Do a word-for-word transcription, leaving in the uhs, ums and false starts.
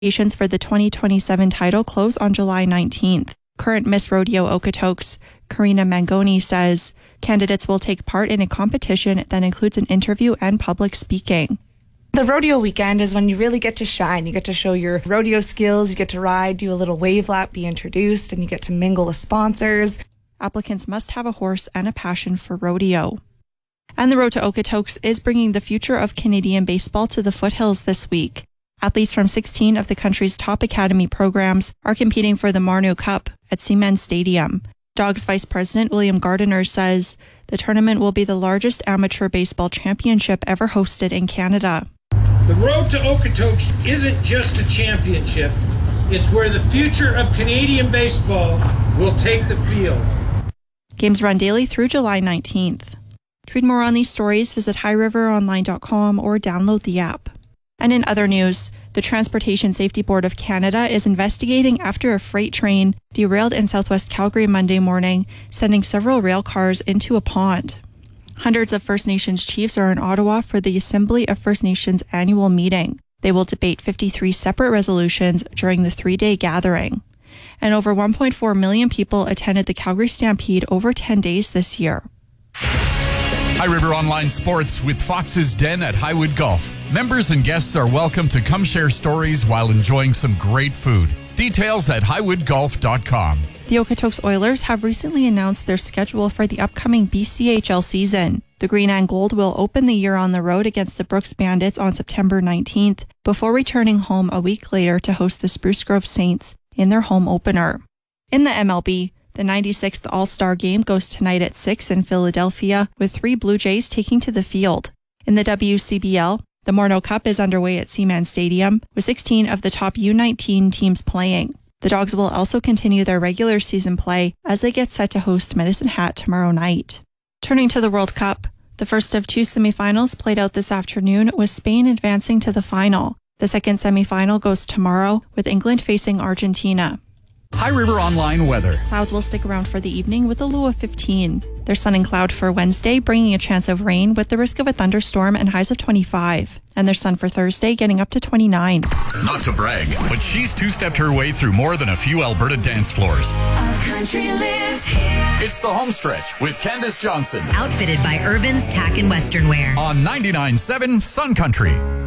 Nominations for the twenty twenty-seven title close on July nineteenth. Current Miss Rodeo Okotoks, Karina Mangoni, says candidates will take part in a competition that includes an interview and public speaking. The rodeo weekend is when you really get to shine. You get to show your rodeo skills, you get to ride, do a little wave lap, be introduced, and you get to mingle with sponsors. Applicants must have a horse and a passion for rodeo. And the Road to Okotoks is bringing the future of Canadian baseball to the foothills this week. Athletes from sixteen of the country's top academy programs are competing for the Marno Cup at Seaman Stadium. Dogs Vice President William Gardiner says the tournament will be the largest amateur baseball championship ever hosted in Canada. The Road to Okotoks isn't just a championship. It's where the future of Canadian baseball will take the field. Games run daily through July nineteenth. To read more on these stories, visit high river online dot com or download the app. And in other news, the Transportation Safety Board of Canada is investigating after a freight train derailed in southwest Calgary Monday morning, sending several rail cars into a pond. Hundreds of First Nations chiefs are in Ottawa for the Assembly of First Nations annual meeting. They will debate fifty-three separate resolutions during the three-day gathering. And over one point four million people attended the Calgary Stampede over ten days this year. High River Online Sports with Fox's Den at Highwood Golf. Members and guests are welcome to come share stories while enjoying some great food. Details at highwood golf dot com. The Okotoks Oilers have recently announced their schedule for the upcoming B C H L season. The Green and Gold will open the year on the road against the Brooks Bandits on September nineteenth, before returning home a week later to host the Spruce Grove Saints in their home opener. In the M L B, the ninety-sixth All-Star Game goes tonight at six in Philadelphia, with three Blue Jays taking to the field. In the W C B L, the Marno Cup is underway at Seaman Stadium, with sixteen of the top U nineteen teams playing. The Dogs will also continue their regular season play as they get set to host Medicine Hat tomorrow night. Turning to the World Cup, the first of two semifinals played out this afternoon, with Spain advancing to the final. The second semifinal goes tomorrow, with England facing Argentina. High River Online weather. Clouds will stick around for the evening with a low of fifteen. There's sun and cloud for Wednesday, bringing a chance of rain with the risk of a thunderstorm and highs of twenty-five. And there's sun for Thursday, getting up to twenty-nine. Not to brag, but she's two-stepped her way through more than a few Alberta dance floors. Our country lives here. It's the home stretch with Candace Johnson. Outfitted by Irvin's Tack and Western Wear. On ninety-nine point seven Sun Country.